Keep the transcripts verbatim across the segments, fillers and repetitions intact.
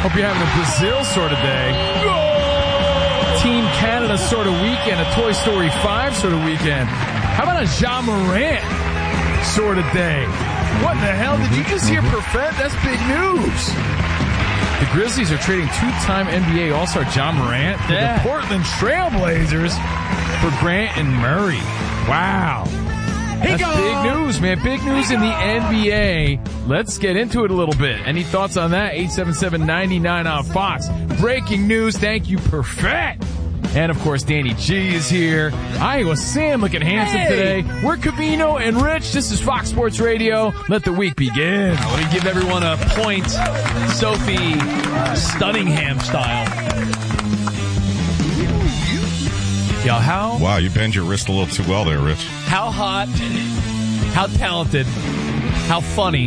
Hope you're having a Brazil sort of day. Team Canada sort of weekend. A Toy Story five sort of weekend. How about a Ja Morant sort of day? What in the hell? Did you just hear Perfect? That's big news. The Grizzlies are trading two-time N B A All-Star Ja Morant to yeah. the Portland Trailblazers for Grant and Murray. Wow. That's big news, man. Big news in the N B A. Let's get into it a little bit. Any thoughts on that? eight seven seven, nine nine on Fox. Breaking news. Thank you, Perfect. And, of course, Danny G is here. Iowa Sam looking handsome hey. today. We're Covino and Rich. This is Fox Sports Radio. Let the week begin. Right, let me give everyone a point. Sophie Stunningham style. Yo, how? Wow, you bend your wrist a little too well there, Rich. How hot, how talented, how funny,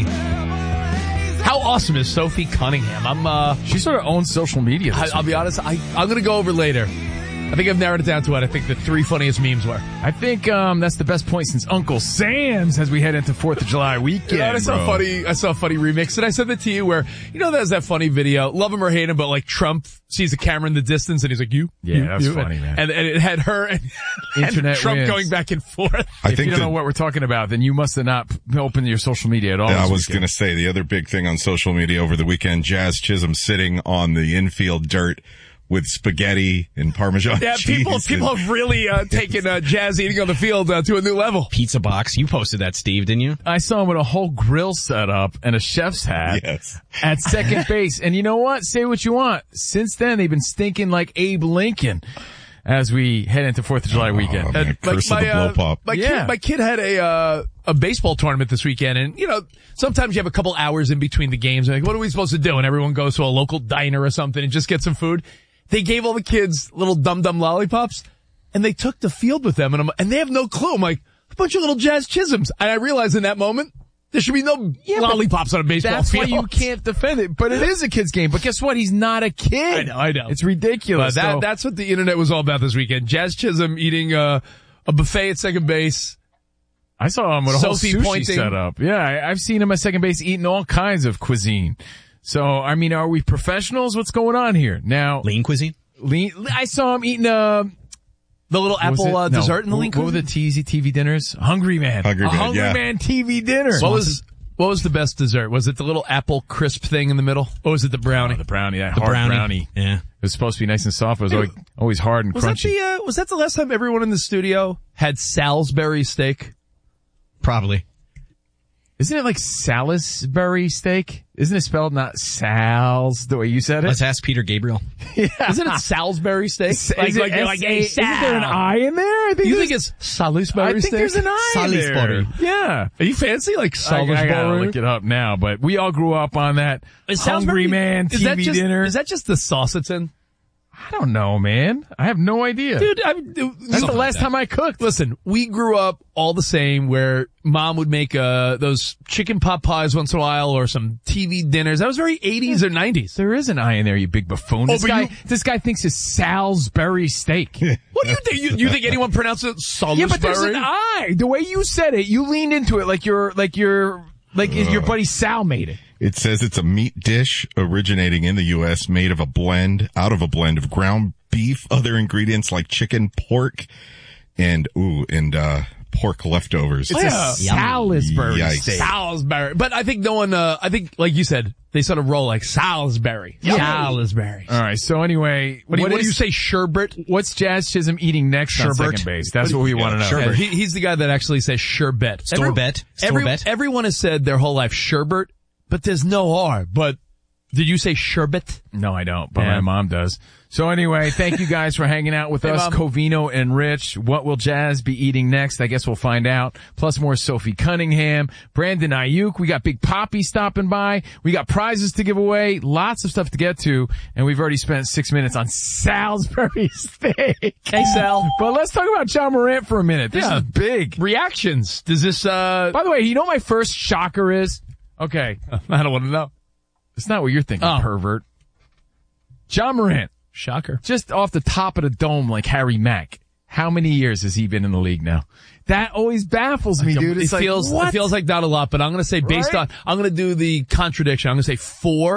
how awesome is Sophie Cunningham? I'm, uh... She sort of owns social media. I, I'll be honest, I, I'm gonna go over later. I think I've narrowed it down to what I think the three funniest memes were. I think um that's the best point since Uncle Sam's as we head into fourth of July weekend. You know, I saw a funny, I saw a funny remix, and I sent it to you where, you know, there's that funny video, love him or hate him, but like Trump sees a camera in the distance and he's like, you? Yeah, you, that's you. funny, man. And, and it had her and, Internet and Trump wins. going back and forth. I if think you don't the, know what we're talking about, then you must have not opened your social media at all. I was going to say the other big thing on social media over the weekend, Jazz Chisholm sitting on the infield dirt with spaghetti and Parmesan yeah, cheese. people people have really uh, taken uh, Jazz eating on the field uh, to a new level. Pizza box. You posted that, Steve, didn't you? I saw him with a whole grill set up and a chef's hat yes. at second base. And you know what? Say what you want. Since then, they've been stinking like Abe Lincoln as we head into fourth of July weekend. Oh, man, and curse like of the my, blow pop. Uh, my, yeah. kid, my kid had a uh, a baseball tournament this weekend, and, you know, sometimes you have a couple hours in between the games. And like, what are we supposed to do? And everyone goes to a local diner or something and just get some food. They gave all the kids little dum-dum lollipops, and they took the field with them, and, I'm, and they have no clue. I'm like, a bunch of little Jazz Chisholms. And I realized in that moment, there should be no yeah, lollipops on a baseball that's field. That's why you can't defend it. But it is a kid's game. But guess what? He's not a kid. I know, I know. It's ridiculous. But that, so. That's what the internet was all about this weekend. Jazz Chisholm eating uh, a buffet at second base. I saw him with a Sophie whole sushi pointing. setup. Yeah, I, I've seen him at second base eating all kinds of cuisine. So, I mean, are we professionals? What's going on here? Now, lean cuisine? Lean, I saw him eating uh the little apple uh, no. dessert in the lean What were the T V, T V dinners? Hungry Man. Hungry a Man, Hungry yeah. Man T V dinner. What was what was the best dessert? Was it the little apple crisp thing in the middle, or was it the brownie? Oh, the brownie, yeah, the hard brownie. brownie. Yeah, it was supposed to be nice and soft. It was always, always hard and was crunchy. That the, uh, was that the last time everyone in the studio had Salisbury steak? probably. Isn't it like Salisbury steak? Isn't it spelled not Sal's the way you said it? Let's ask Peter Gabriel. Yeah. Isn't it Salisbury steak? Is like, it like, S- like, hey, isn't there an I in there? I think You there's- think it's Salisbury I think steak? there's an I in Salisbury. there. Yeah. Are you fancy? Like I, Salisbury? I gotta look it up now, but we all grew up on that Is Hungry Salisbury- Man is T that V just, dinner. Is that just the sauce it's in? I don't know, man. I have no idea. Dude, I, That's the last like that. time I cooked. Listen, we grew up all the same where mom would make, uh, those chicken pot pies once in a while or some T V dinners. That was very eighties or nineties. There is an I in there, you big buffoon. Oh, This but guy, you- this guy thinks it's Salisbury steak. What do you think? You, you think anyone pronounces it Salisbury? Yeah, but there's an I. The way you said it, you leaned into it like you're, like you're, like uh, your buddy Sal made it. It says it's a meat dish originating in the U S made of a blend, out of a blend of ground beef, other ingredients like chicken, pork, and, ooh, and, uh, pork leftovers. It's Yeah. a Salisbury Yikes. steak. Salisbury. But I think no one, uh, I think, like you said, they sort of roll like Salisbury. Yeah. Salisbury. All right. So anyway, What do you, what what do is- you say, sherbet? What's Jazz Chisholm eating next on Sherbet. second base? That's what we Yeah, want to know. sherbet. Yeah, he, he's the guy that actually says sherbet. Store Every- bet. Store every- bet. Everyone has said their whole life sherbet, but there's no R. But did you say sherbet? No, I don't, but Yeah. my mom does. So anyway, thank you guys for hanging out with Hey, us, Mom. Covino and Rich. What will Jazz be eating next? I guess we'll find out. Plus more Sophie Cunningham, Brandon Ayuk. We got Big Poppy stopping by. We got prizes to give away. Lots of stuff to get to. And we've already spent six minutes on Salisbury steak. Hey, Sal. But let's talk about Ja Morant for a minute. This Yeah. is big. Reactions. Does this, uh, By the way, you know what my first shocker is? Okay. I don't want to know. It's not what you're thinking, Oh. pervert. Ja Morant. Shocker. Just off the top of the dome like Harry Mack. How many years has he been in the league now? That always baffles me, dude. It's it like, feels, what? it feels like not a lot, but I'm going to say based Right? on, I'm going to do the contradiction. I'm going to say four.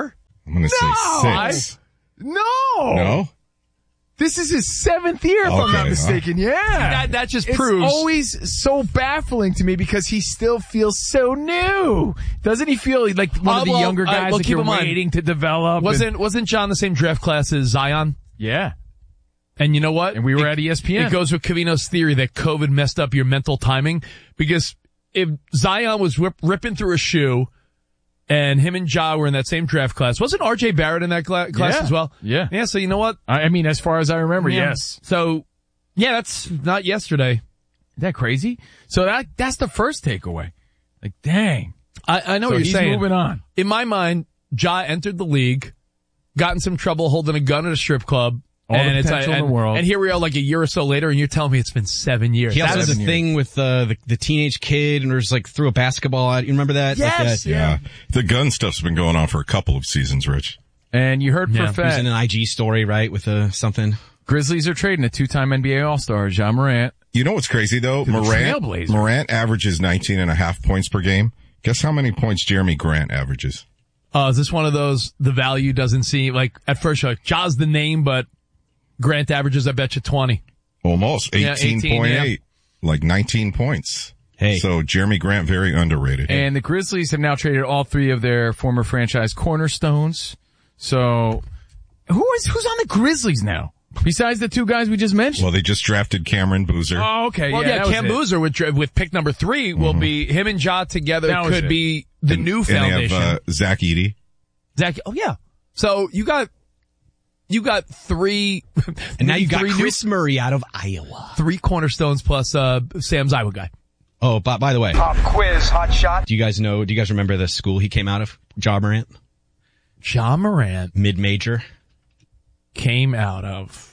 I'm going to say I- six. No. No? This is his seventh year, if I'm Okay, not mistaken. Yeah. That, that just It's proves. always so baffling to me because he still feels so new. Doesn't he feel like one Uh, of the well, younger uh, guys well, that keep you're in mind, waiting to develop? wasn't wasn't John the same draft class as Zion? And, yeah. And you know what? And we were it, at E S P N. It goes with Covino's theory that COVID messed up your mental timing because if Zion was rip, ripping through a shoe and him and Ja were in that same draft class, wasn't R J Barrett in that cla- class Yeah. as well? Yeah. Yeah, so you know what? I I mean, as far as I remember, Yeah. yes. So, yeah, that's not yesterday. Isn't that crazy? So that that's the first takeaway. Like, dang. I, I know So what you're he's saying. moving on. In my mind, Ja entered the league, got in some trouble holding a gun at a strip club. All the and it's, potential in and, the world. And here we are like a year or so later and you're telling me it's been seven years. He also That has is- a thing with uh, the the teenage kid and was like threw a basketball at. You remember that? Like Yes, that? Yeah. The gun stuff's been going on for a couple of seasons, Rich. And you heard for Yeah. a He was fact, in an I G story, right, with uh, something. Grizzlies are trading a two-time N B A All-Star, Ja Morant. You know what's crazy though? the Morant, Trailblazers. Morant averages nineteen and a half points per game. Guess how many points Jeremy Grant averages? Uh, is this one of those, the value doesn't seem, like, at first you're like, Ja's the name, but Grant averages, I bet you twenty. Almost Yeah, eighteen point eight. Like nineteen points. Hey. So Jeremy Grant, very underrated. And the Grizzlies have now traded all three of their former franchise cornerstones. So, who is, who's on the Grizzlies now? Besides the two guys we just mentioned? Well, they just drafted Cameron Boozer. Oh, okay. Well, yeah, yeah, that was Cam it. Boozer with, with pick number three will be, him and Ja together That was could it. be the And- new and foundation. they have, uh, Zach Edey. Zach, oh yeah. So you got, you got three, And now you got three, Chris Murray out of Iowa. three cornerstones plus, uh, Sam's Iowa guy. Oh, by, by the way, Pop quiz, hot shot. do you guys know, do you guys remember the school he came out of? Ja Morant? Ja Morant Mid-major? came out of,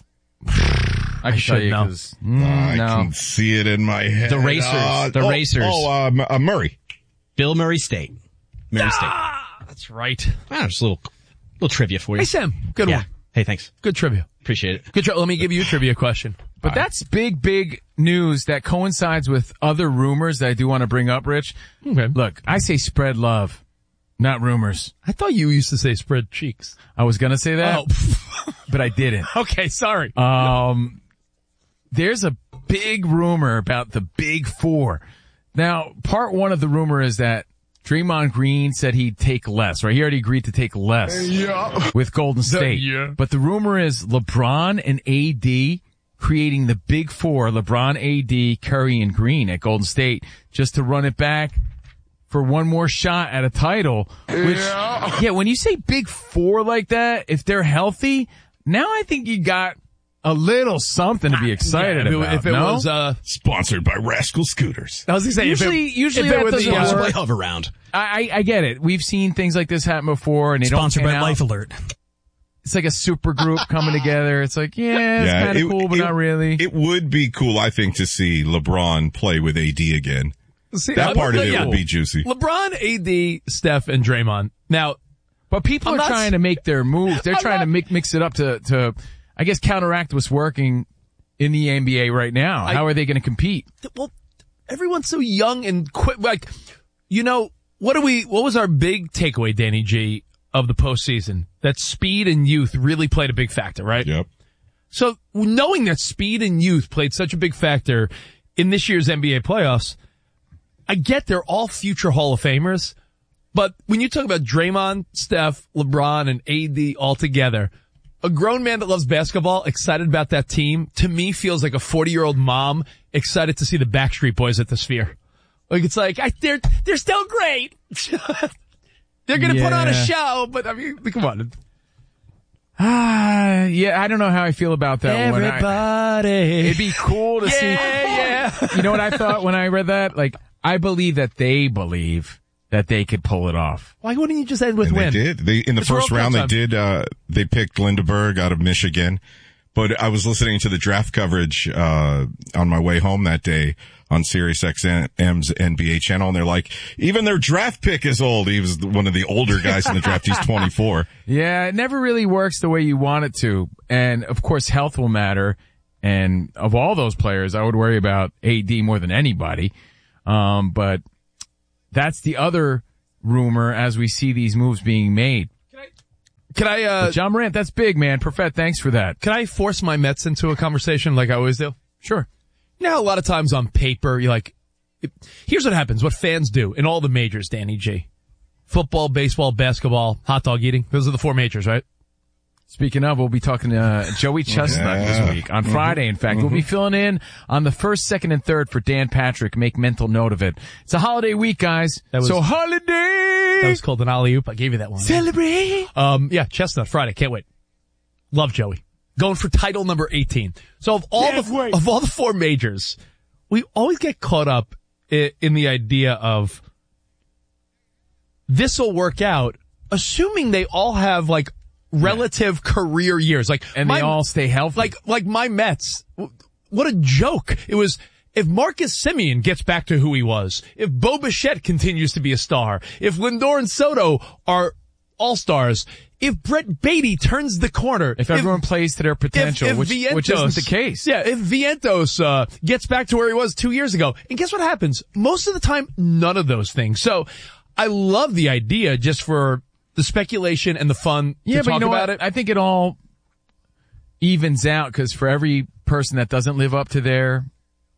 I can should tell you know. 'cause- I mm, no. can see it in my head. The Racers. Uh, The oh, Racers. Oh, uh, M- uh, Murray. Bill Murray State. Murray ah, that's right. State. Ah, just a little, little trivia for you. Hey Sam, good yeah. one. Hey, thanks. Good trivia. Appreciate it. Good tri- Let me give you a trivia question. But that's big, big news that coincides with other rumors that I do want to bring up, Rich. Okay. Look, I say spread love, not rumors. I thought you used to say spread cheeks. I was going to say that, Oh, but I didn't. okay, sorry. Um, there's a big rumor about the Big Four. Now, part one of the rumor is that Draymond Green said he'd take less, right? He already agreed to take less with Golden State. yeah. But the rumor is LeBron and A D creating the Big Four, LeBron, A D, Curry, and Green at Golden State, just to run it back for one more shot at a title. Which, yeah, yeah when you say Big Four like that, if they're healthy, now I think you got a little something to be excited Yeah, if it, about. if it no? was, uh, Sponsored by Rascal Scooters. I was gonna say, Usually- if it, usually if it that were the, doesn't uh, work. Sponsored by Hoveround. I, I get it. We've seen things like this happen before, and they Sponsored don't by pan out. Life Alert. It's like a super group coming together. It's like, yeah, it's kind it- of cool, but it- not really. It would be cool, I think, to see LeBron play with A D again. See, That I- part of it yeah. would be juicy. LeBron, A D, Steph, and Draymond. Now, But people I'm are not- trying to make their moves. They're I'm trying to not- mix, mix it up to, to, I guess, counteract what's working in the N B A right now. I- How are they going to compete? well, everyone's so young and quick. Like, you know, what do we? What was our big takeaway, Danny G, of the postseason? That speed and youth really played a big factor, right? Yep. So knowing that speed and youth played such a big factor in this year's N B A playoffs, I get they're all future Hall of Famers, but when you talk about Draymond, Steph, LeBron, and A D all together, a grown man that loves basketball, excited about that team, to me feels like a forty-year-old mom excited to see the Backstreet Boys at the Sphere. Like, it's like, I, they're, they're still great. They're gonna put on a Yeah. show, but I mean, come on. Ah, yeah, I don't know how I feel about that one. I- Everybody. It'd be cool to see. yeah, yeah. You know what I thought when I read that? Like, I believe that they believe that they could pull it off. Why wouldn't you just end with And win? they did. They, in the It's first World Cup round, they time. did, uh, they picked Lindeberg out of Michigan. But I was listening to the draft coverage, uh, on my way home that day on Sirius X M's N B A channel. And they're like, even their draft pick is old. He was one of the older guys in the draft. He's twenty-four. Yeah, it never really works the way you want it to. And of course, health will matter. And of all those players, I would worry about A D more than anybody. Um, but that's the other rumor as we see these moves being made. Can I, uh, But John Morant, that's big, man. Perfect. Thanks for that. can I force my Mets into a conversation like I always do? Sure. You know, a lot of times on paper, you're like, it, here's what happens, what fans do in all the majors, Danny G. Football, baseball, basketball, hot dog eating. Those are the four majors, right? Speaking of, we'll be talking to uh, Joey Chestnut Yeah. this week. On mm-hmm. Friday, in fact. Mm-hmm. We'll be filling in on the first, second, and third for Dan Patrick. Make mental note of it. It's a holiday week, guys. That was, so holiday! That was called an alley-oop. I gave you that one. Celebrate! Um, yeah, Chestnut, Friday. Can't wait. Love Joey. Going for title number eighteen. So of all Can't the wait. of all the four majors, we always get caught up in, in the idea of this'll work out, assuming they all have like relative yeah. career years. Like and my, they all stay healthy. Like like my Mets. What a joke. It was if Marcus Semien gets back to who he was, if Bo Bichette continues to be a star, if Lindor and Soto are all-stars, if Brett Beatty turns the corner. If everyone if, plays to their potential, if, if which, Vientos, which isn't the case. Yeah, if Vientos uh, gets back to where he was two years ago. And guess what happens? Most of the time, none of those things. So I love the idea just for the speculation and the fun yeah, to but talk you know about what? it. I think it all evens out because for every person that doesn't live up to their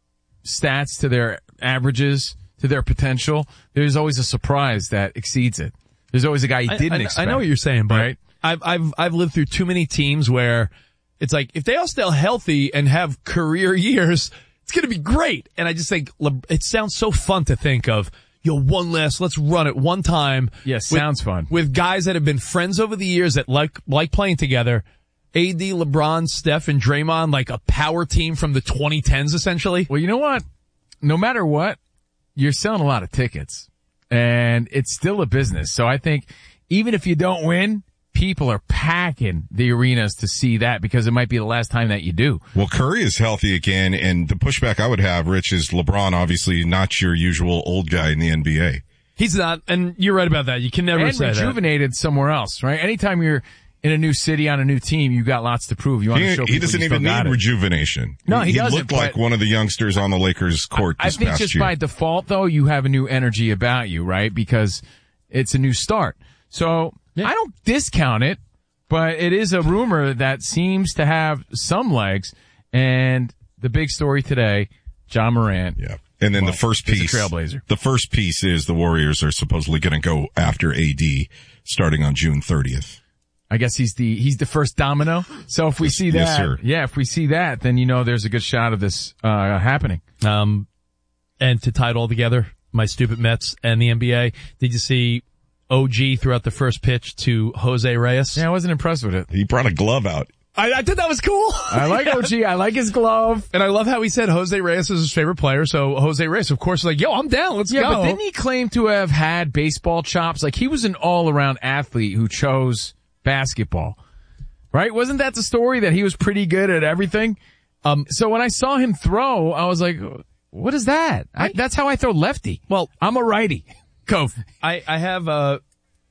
stats, to their averages, to their potential, there's always a surprise that exceeds it. There's always a guy you didn't I, I, expect. I know what you're saying, but right? I've, I've, I've lived through too many teams where it's like, if they all stay healthy and have career years, it's going to be great. And I just think it sounds so fun to think of, yo, one last, let's run it one time. Yes, with, sounds fun. With guys that have been friends over the years that like, like playing together. A D, LeBron, Steph, and Draymond, like a power team from the twenty tens, essentially. Well, you know what? No matter what, you're selling a lot of tickets. And it's still a business. So I think even if you don't win, people are packing the arenas to see that because it might be the last time that you do. Well, Curry is healthy again, and the pushback I would have, Rich, is LeBron, obviously not your usual old guy in the N B A. He's not, and you're right about that. You can never and say rejuvenated that. somewhere else, right? Anytime you're in a new city on a new team, you got lots to prove. You want he, to show people he doesn't you even need it. rejuvenation. No, he, he doesn't. looked like one of the youngsters on the Lakers court I, this I think past just year. by default, though, you have a new energy about you, right? Because it's a new start. So yeah. I don't discount it, but it is a rumor that seems to have some legs. And the big story today, John Morant. Yeah. And then well, the first piece, trailblazer. the first piece is the Warriors are supposedly going to go after A D starting on June thirtieth. I guess he's the, he's the first domino. So if we see that, yes, sir. yeah, if we see that, then you know there's a good shot of this, uh, happening. Um, and to tie it all together, my stupid Mets and the N B A, did you see O G throughout the first pitch to Jose Reyes? Yeah, I wasn't impressed with it. He brought a glove out. I, I thought that was cool. I like O G. I like his glove. And I love how he said Jose Reyes is his favorite player. So Jose Reyes, of course, is like, yo, I'm down. Let's yeah, go. But didn't he claim to have had baseball chops? Like he was an all-around athlete who chose basketball. Right? Wasn't that the story that he was pretty good at everything? Um, so when I saw him throw, I was like, what is that? I, that's how I throw lefty. Well, I'm a righty. Go. I, I have, uh,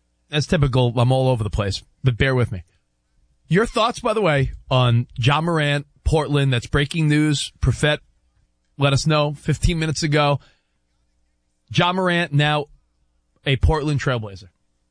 as typical, I'm all over the place, but bear with me. Your thoughts, by the way, on John Morant, Portland, that's breaking news. Profet let us know fifteen minutes ago. John Morant, now a Portland Trailblazer.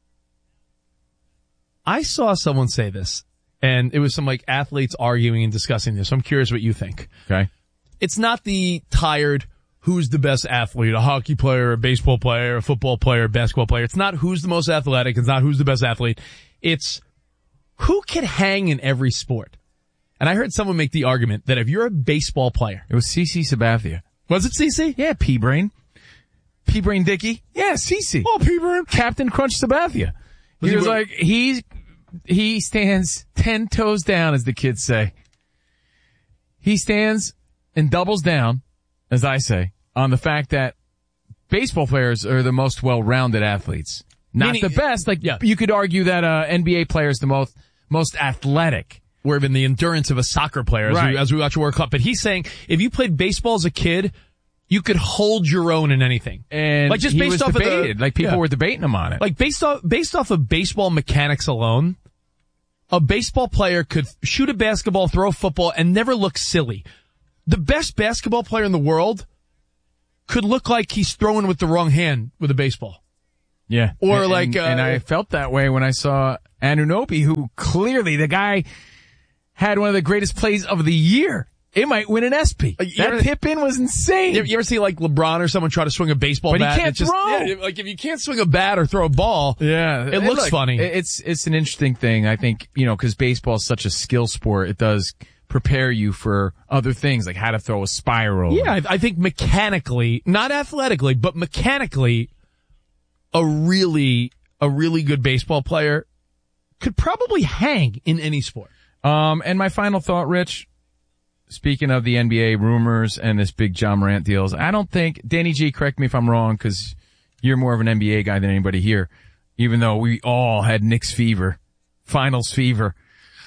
I saw someone say this, and it was some like athletes arguing and discussing this. So I'm curious what you think. Okay. It's not the tired, who's the best athlete, a hockey player, a baseball player, a football player, a basketball player. It's not who's the most athletic. It's not who's the best athlete. It's who can hang in every sport. And I heard someone make the argument that if you're a baseball player. It was CeCe Sabathia. Was it CeCe? Yeah, P-Brain. P-Brain Dickey. Yeah, CeCe. Oh, P-Brain. Captain Crunch Sabathia. He was like, he, he stands ten toes down, as the kids say. He stands and doubles down, as I say, on the fact that baseball players are the most well-rounded athletes. Not Meaning, the best. Like, yeah. You could argue that, uh, N B A player is the most, most athletic. Or even the endurance of a soccer player as, right. we, as we watch a World Cup. But he's saying if you played baseball as a kid, you could hold your own in anything. And like just he based was off debated. of the, like people yeah. were debating him on it. Like based off, based off of baseball mechanics alone, a baseball player could shoot a basketball, throw a football, and never look silly. The best basketball player in the world could look like he's throwing with the wrong hand with a baseball. Yeah. Or and, like, and, uh, and I felt that way when I saw Anunoby, who clearly the guy had one of the greatest plays of the year. It might win an S P. Uh, you that ever- tip in was insane. You ever, you ever see like LeBron or someone try to swing a baseball But he bat? can't It's just, throw. yeah, like if you can't swing a bat or throw a ball, Yeah, it and looks look, funny. It's it's an interesting thing. I think, you know, because baseball is such a skill sport. It does prepare you for other things like how to throw a spiral. Yeah, I, I think mechanically, not athletically, but mechanically, a really, a really good baseball player could probably hang in any sport. Um, and my final thought, Rich, speaking of the N B A rumors and this big John Morant deals, I don't think, Danny G, correct me if I'm wrong, because you're more of an N B A guy than anybody here, even though we all had Knicks fever, finals fever.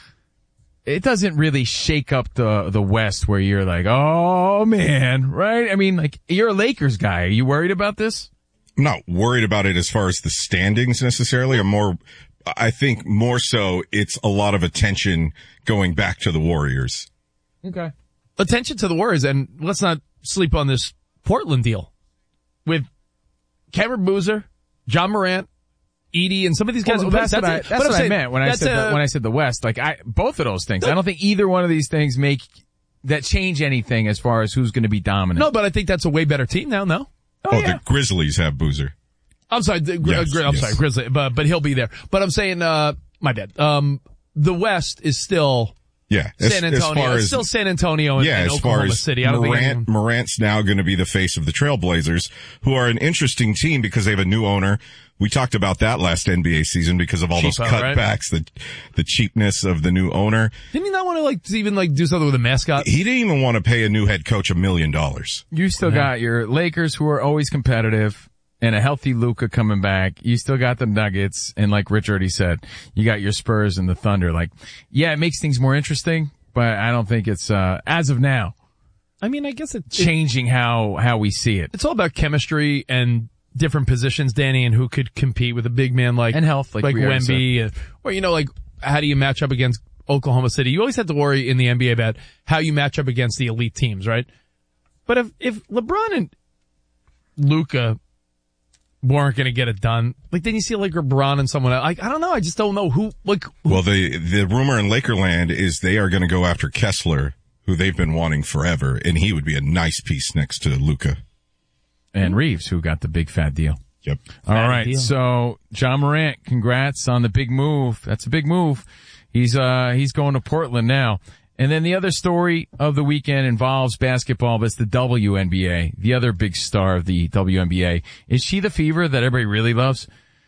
It doesn't really shake up the, the West where you're like, oh man, right? I mean, like, you're a Lakers guy. Are you worried about this? I'm not worried about it as far as the standings necessarily. I'm more, I think more so it's a lot of attention going back to the Warriors. Okay. Attention to the Warriors, and let's not sleep on this Portland deal with Cameron Boozer, John Morant, Edie, and some of these guys. Well, that's, that's what I, it. that's But I'm what I saying, meant when I that's said a- the, when I said the West. Like I, both of those things. I don't think either one of these things make that change anything as far as who's going to be dominant. No, but I think that's a way better team now. No, Oh, Oh, yeah. the Grizzlies have Boozer. I'm sorry, the, Gri- Yes, uh, Gri- I'm yes. sorry, Grizzly, but but he'll be there. But I'm saying, uh, my bad. Um, the West is still Yeah. As, San as Antonio. far It's as, still San Antonio and, yeah, and as Oklahoma far as City. I don't think Morant, anyone- Morant's now going to be the face of the Trailblazers, who are an interesting team because they have a new owner. We talked about that last N B A season because of all those Cheapo, right? cutbacks, the the cheapness of the new owner. Didn't he not want to like to even like do something with a mascot? He didn't even want to pay a new head coach a million dollars. You still got your Lakers who are always competitive and a healthy Luka coming back. You still got the Nuggets. And like Rich already said, you got your Spurs and the Thunder. Like, yeah, it makes things more interesting, but I don't think it's, uh, as of now, I mean, I guess it, it changing how, how we see it. it's all about chemistry and different positions, Danny, and who could compete with a big man like And health, like like we already Wemby, uh, or you know, like how do you match up against Oklahoma City? You always have to worry in the N B A about how you match up against the elite teams, right? But if if LeBron and Luka weren't going to get it done, like then you see like LeBron and someone else. Like I don't know, I just don't know who. Like who, Well, the the rumor in Lakerland is they are going to go after Kessler, who they've been wanting forever, and he would be a nice piece next to Luka. And Reeves, who got the big fat deal. Yep. All Fat right. deal. So John Morant, congrats on the big move. That's a big move. He's, uh, he's going to Portland now. And then the other story of the weekend involves basketball, but it's the W N B A. The other big star of the W N B A. Is she the fever that everybody really loves?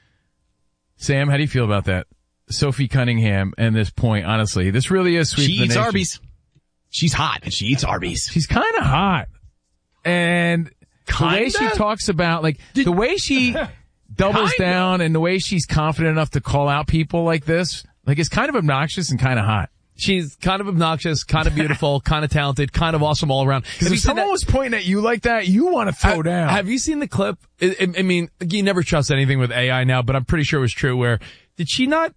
Sam, how do you feel about that? Sophie Cunningham and this point, honestly, this really is sweet. She eats Arby's. She's hot and she eats Arby's. She's kind of hot. And the way she Kinda? talks about, like, the way she doubles Kinda. down and the way she's confident enough to call out people like this, like, it's kind of obnoxious and kind of hot. she's kind of obnoxious, kind of beautiful, kind of talented, kind of awesome all around. Have Because you if seen someone that- was pointing at you like that, you want to throw I- down. Have you seen the clip? I, I- I mean, you never trust anything with A I now, but I'm pretty sure it was true. Where did she not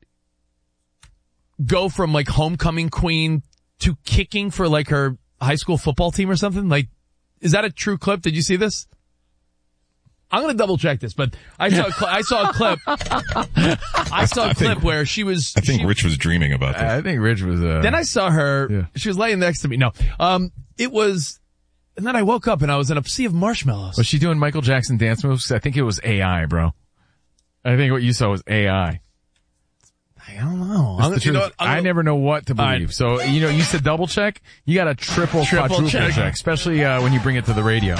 go from like homecoming queen to kicking for like her high school football team or something? Like, is that a true clip? Did you see this? I'm gonna double check this, but I saw a cl- I saw a clip. I saw a I think- clip where she was. I think she- Rich was dreaming about that. I think Rich was, uh, Then I saw her. Yeah. She was laying next to me. No, um, it was. And then I woke up and I was in a sea of marshmallows. was she doing Michael Jackson dance moves? I think it was A I, bro. I think what you saw was A I. I don't know. That's I'm- the you truth. know what? I'm I gonna- never know what to All right. believe. So, you know, you said double check. You got to triple, Triple quadruple check. check, especially uh, when you bring it to the radio.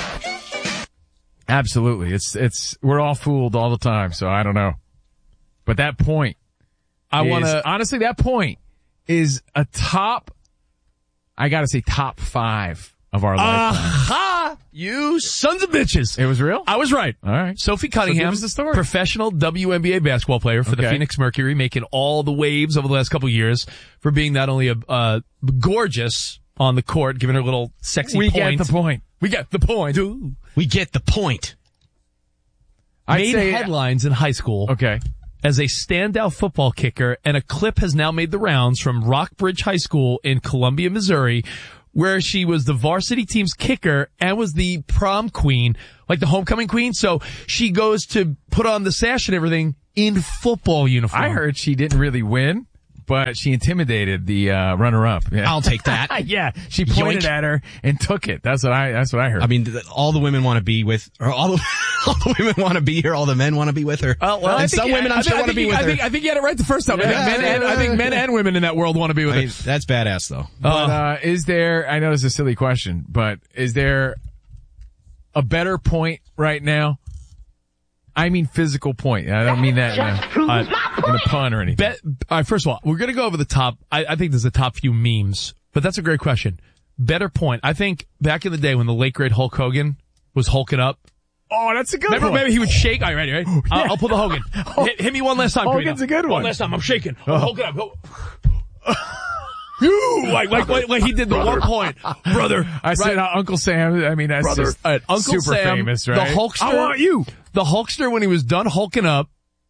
Absolutely. It's, it's, we're all fooled all the time. So I don't know. But that point, I is- want to. honestly, that point is a top, I got to say top five of our lifetime. Aha! You sons of bitches. It was real? I was right. All right. Sophie Cunningham, give us the story. professional W N B A basketball player for the Okay. Phoenix Mercury, making all the waves over the last couple of years for being not only a uh, gorgeous on the court, giving her little sexy We point. get the point. We get the point. Ooh. We get the point. I'd Made say, headlines in high school okay. as a standout football kicker, and a clip has now made the rounds from Rockbridge High School in Columbia, Missouri, where she was the varsity team's kicker and was the prom queen, like the homecoming queen. So she goes to put on the sash and everything in football uniform. I heard she didn't really win, but she intimidated the uh, runner-up. Yeah. I'll take that. Yeah, she pointed Yoink. at her and took it. That's what I. That's what I heard. I mean, th- all the women want to be with, or all the, all the women want to be here. All the men want to be with her. Oh, well, I and think some you- women, I'm I sure, think- want to I be think- with I her. think, I think you had it right the first time. I, think Yeah. men and, I think men and women in that world want to be with I mean, her. that's badass, though. But uh, is there? I know this is a silly question, but is there a better point right now? I mean, physical point. I don't mean that in a, uh, in a pun or anything. Bet, all right, first of all, we're going to go over the top. I, I think there's the top few memes, but that's a great question. Better point. I think back in the day when the late great Hulk Hogan was hulking up. Oh, that's a good Remember, one. remember he would shake. All right, ready, ready? I'll, I'll pull the Hogan. Hit, hit me one last time. Hogan's Karina. a good one. One last time. I'm shaking. I'm hulking up. Go. You like, like, like, like he did the one point, brother. I said uh, Uncle Sam. I mean, that's Brother. just All right, Uncle super Sam, famous, the right? Hulkster. I want you. The Hulkster, when he was done hulking up,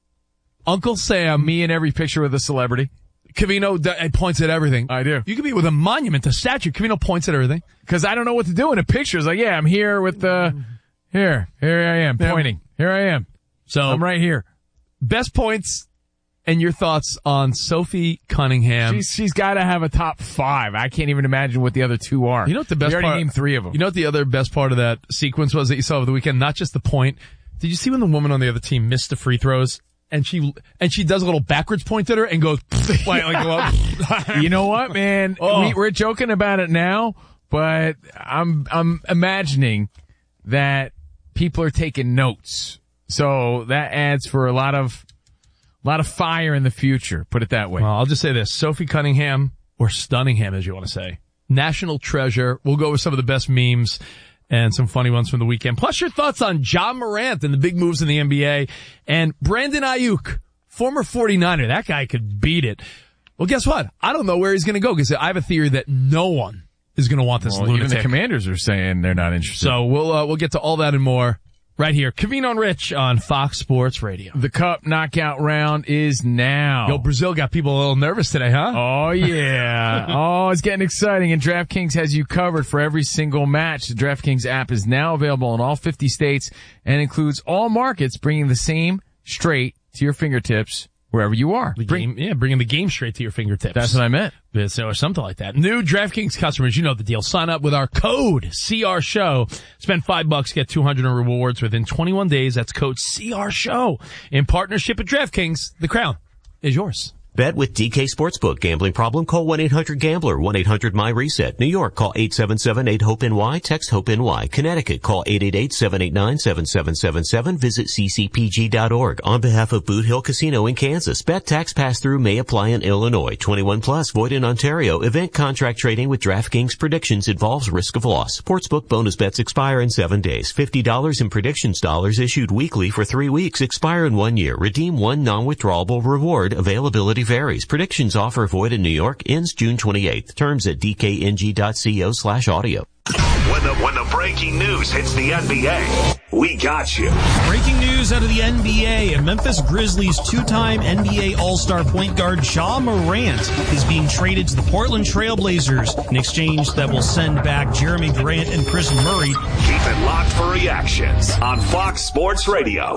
Uncle Sam, Me in every picture with a celebrity. Cavino d- uh, points at everything. I do. You could be with a monument, a statue. Cavino points at everything. Because I don't know what to do in a picture. It's like, yeah, I'm here with the, here, here I am, Yeah. pointing. Here I am. So I'm right here. best points and your thoughts on Sophie Cunningham. She's, she's got to have a top five. I can't even imagine what the other two are. You know what the best we already part? named three of them. You know what the other best part of that sequence was that you saw over the weekend? Not just the point. Did you see when the woman on the other team missed the free throws and she and she does a little backwards point at her and goes like, like well, you know what, man? Oh. We, we're joking about it now, but I'm I'm imagining that people are taking notes, so that adds for a lot of a lot of fire in the future. Put it that way. Well, I'll just say this: Sophie Cunningham, or Stunningham, as you want to say, national treasure. We'll go with some of the best memes and some funny ones from the weekend. Plus your thoughts on Ja Morant and the big moves in the N B A, and Brandon Ayuk, former forty-niner. That guy could beat it. Well, guess what? I don't know where he's going to go because I have a theory that no one is going to want this Well, even lunatic. the Commanders are saying they're not interested. So we'll uh, we'll get to all that and more right here. Cavino and Rich on Fox Sports Radio. the Cup knockout round is now. Yo, Brazil got people a little nervous today, huh? Oh, yeah. Oh, it's getting exciting, and DraftKings has you covered for every single match. The DraftKings app is now available in all fifty states and includes all markets, bringing the same straight to your fingertips wherever you are. The Bring- game, yeah, bringing the game straight to your fingertips. That's what I meant. So, or something like that. New DraftKings customers, you know the deal. Sign up with our code C R Show. Spend five bucks, get two hundred in rewards within twenty-one days. That's code C R Show. In partnership with DraftKings, the crown is yours. Bet with D K Sportsbook. Gambling problem? Call one eight hundred gambler. one eight hundred my reset. New York, call eight seven seven eight hope N Y. Text HOPE-NY. Connecticut, call eight eight eight seven eight nine seven seven seven seven. Visit c c p g dot org. On behalf of Boot Hill Casino in Kansas, bet tax pass-through may apply in Illinois. twenty-one plus, void in Ontario. Event contract trading with DraftKings predictions involves risk of loss. Sportsbook bonus bets expire in seven days. fifty dollars in predictions dollars issued weekly for three weeks. Expire in one year. Redeem one non-withdrawable reward. Availability varies. Predictions offer void in New York. Ends June twenty-eighth. Terms at d k n g dot co slash audio. When the when the breaking news hits the N B A, we got you. Breaking news out of the N B A. Memphis Grizzlies two-time N B A All-Star point guard Ja Morant is being traded to the Portland Trail Blazers, an exchange that will send back Jeremy Grant and Chris Murray. Keep it locked for reactions on Fox Sports Radio.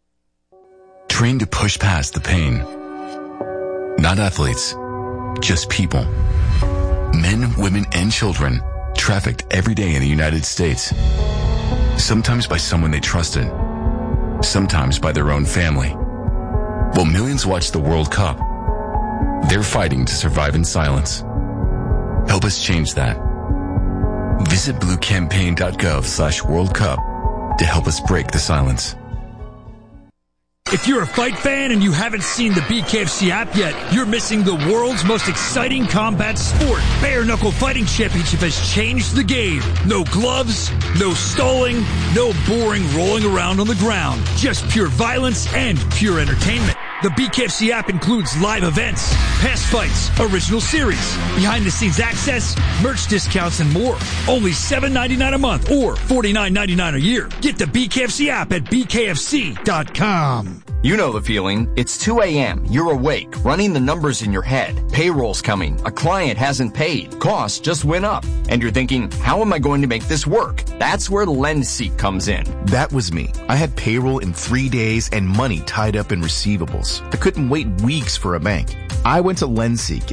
Trained to push past the pain. Not athletes, just people. Men, women, and children trafficked every day in the United States. Sometimes by someone they trusted, sometimes by their own family. While millions watch the World Cup, they're fighting to survive in silence. Help us change that. Visit bluecampaign.gov slash World Cup to help us break the silence. If you're a fight fan and you haven't seen the B K F C app yet, you're missing the world's most exciting combat sport. Bare Knuckle Fighting Championship has changed the game. No gloves, no stalling, no boring rolling around on the ground. Just pure violence and pure entertainment. The B K F C app includes live events, past fights, original series, behind-the-scenes access, merch discounts, and more. Only seven ninety-nine a month or forty-nine ninety-nine a year. Get the B K F C app at b k f c dot com. You know the feeling. It's two a.m. You're awake, running the numbers in your head. Payroll's coming. A client hasn't paid. Costs just went up. And you're thinking, how am I going to make this work? That's where LendSeek comes in. That was me. I had payroll in three days and money tied up in receivables. I couldn't wait weeks for a bank. I went to LendSeek